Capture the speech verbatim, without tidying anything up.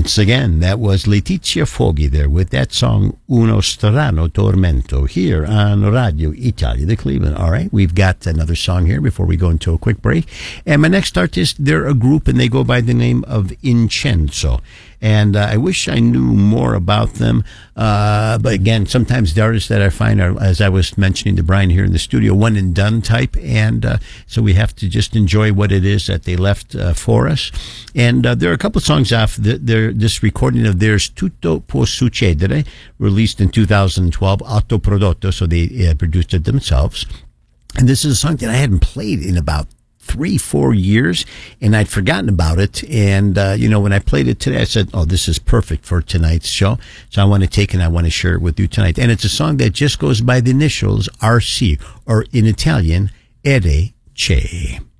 Once again, that was Letizia Foghi there with that song Uno Strano Tormento here on Radio Italia de Cleveland. All right, we've got another song here before we go into a quick break. And my next artist, they're a group and they go by the name of Incenso. And uh, I wish I knew more about them. Uh, but again, sometimes the artists that I find are, as I was mentioning to Brian here in the studio, one and done type. And uh, so we have to just enjoy what it is that they left uh, for us. And uh, there are a couple of songs off the, their, this recording of theirs, Tutto Può Succedere, released in two thousand twelve, autoprodotto, so they uh, produced it themselves. And this is a song that I hadn't played in about three, four years, and I'd forgotten about it. And, uh, you know, when I played it today, I said, oh, this is perfect for tonight's show. So I want to take it and I want to share it with you tonight. And it's a song that just goes by the initials R C, or in Italian, Ere C'è.